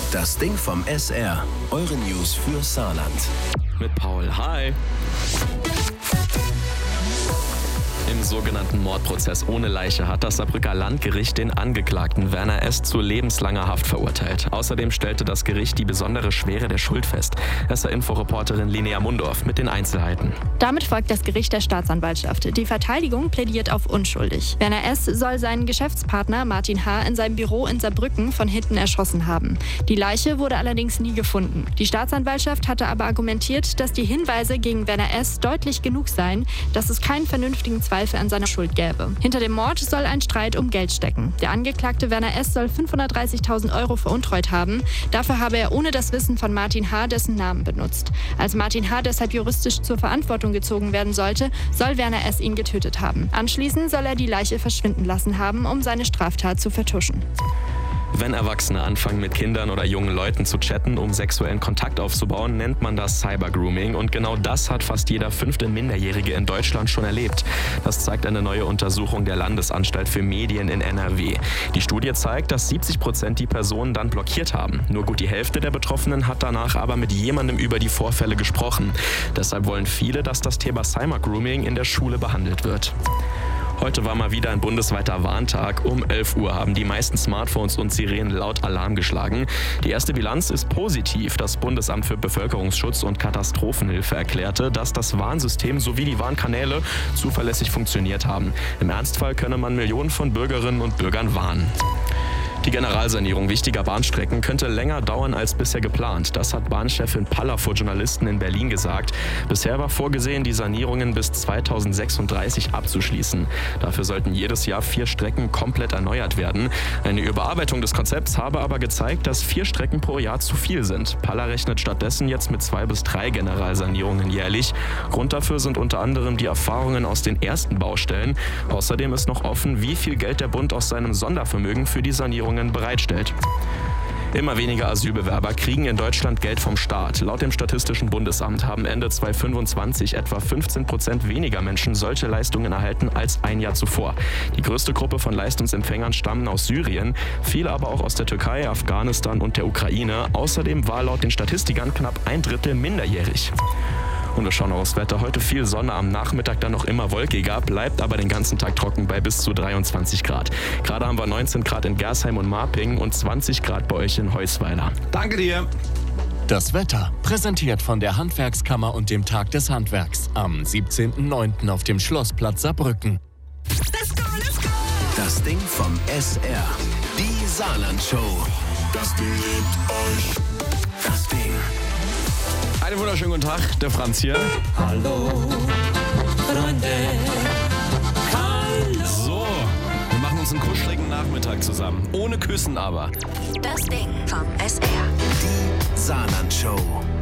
Das Ding vom SR. Eure News für Saarland. Mit Paul. Hi. Im sogenannten Mordprozess ohne Leiche hat das Saarbrücker Landgericht den Angeklagten Werner S. zu lebenslanger Haft verurteilt. Außerdem stellte das Gericht die besondere Schwere der Schuld fest. SR-Info-Reporterin Linnea Mundorf mit den Einzelheiten. Damit folgt das Gericht der Staatsanwaltschaft. Die Verteidigung plädiert auf unschuldig. Werner S. soll seinen Geschäftspartner Martin H. in seinem Büro in Saarbrücken von hinten erschossen haben. Die Leiche wurde allerdings nie gefunden. Die Staatsanwaltschaft hatte aber argumentiert, dass die Hinweise gegen Werner S. deutlich genug seien, dass es keinen vernünftigen Zweifel an seiner Schuld gäbe. Hinter dem Mord soll ein Streit um Geld stecken. Der Angeklagte Werner S. soll 530.000 Euro veruntreut haben. Dafür habe er ohne das Wissen von Martin H. dessen Namen benutzt. Als Martin H. deshalb juristisch zur Verantwortung gezogen werden sollte, soll Werner S. ihn getötet haben. Anschließend soll er die Leiche verschwinden lassen haben, um seine Straftat zu vertuschen. Wenn Erwachsene anfangen, mit Kindern oder jungen Leuten zu chatten, um sexuellen Kontakt aufzubauen, nennt man das Cybergrooming. Und genau das hat fast jeder 5. Minderjährige in Deutschland schon erlebt. Das zeigt eine neue Untersuchung der Landesanstalt für Medien in NRW. Die Studie zeigt, dass 70% die Personen dann blockiert haben. Nur gut die Hälfte der Betroffenen hat danach aber mit jemandem über die Vorfälle gesprochen. Deshalb wollen viele, dass das Thema Cybergrooming in der Schule behandelt wird. Heute war mal wieder ein bundesweiter Warntag. Um 11 Uhr haben die meisten Smartphones und Sirenen laut Alarm geschlagen. Die erste Bilanz ist positiv. Das Bundesamt für Bevölkerungsschutz und Katastrophenhilfe erklärte, dass das Warnsystem sowie die Warnkanäle zuverlässig funktioniert haben. Im Ernstfall könne man Millionen von Bürgerinnen und Bürgern warnen. Die Generalsanierung wichtiger Bahnstrecken könnte länger dauern als bisher geplant. Das hat Bahnchefin Paller vor Journalisten in Berlin gesagt. Bisher war vorgesehen, die Sanierungen bis 2036 abzuschließen. Dafür sollten jedes Jahr 4 Strecken komplett erneuert werden. Eine Überarbeitung des Konzepts habe aber gezeigt, dass 4 Strecken pro Jahr zu viel sind. Paller rechnet stattdessen jetzt mit 2 bis 3 Generalsanierungen jährlich. Grund dafür sind unter anderem die Erfahrungen aus den ersten Baustellen. Außerdem ist noch offen, wie viel Geld der Bund aus seinem Sondervermögen für die Sanierung bereitstellt. Immer weniger Asylbewerber kriegen in Deutschland Geld vom Staat. Laut dem Statistischen Bundesamt haben Ende 2025 etwa 15% weniger Menschen solche Leistungen erhalten als ein Jahr zuvor. Die größte Gruppe von Leistungsempfängern stammen aus Syrien, viele aber auch aus der Türkei, Afghanistan und der Ukraine. Außerdem war laut den Statistikern knapp 1/3 minderjährig. Und wir schauen aufs Wetter. Heute viel Sonne, am Nachmittag dann noch immer wolkiger, bleibt aber den ganzen Tag trocken bei bis zu 23 Grad. Gerade haben wir 19 Grad in Gersheim und Marping und 20 Grad bei euch in Heusweiler. Danke dir. Das Wetter, präsentiert von der Handwerkskammer und dem Tag des Handwerks am 17.09. auf dem Schlossplatz Saarbrücken. Let's go, let's go! Das Ding vom SR. Die Saarland-Show. Das Ding liebt euch. Das Ding. Einen wunderschönen guten Tag, der Franz hier. Hallo, Freunde. Hallo. So, wir machen uns einen kuscheligen Nachmittag zusammen. Ohne Küssen aber. Das Ding vom SR. Die Saarland-Show.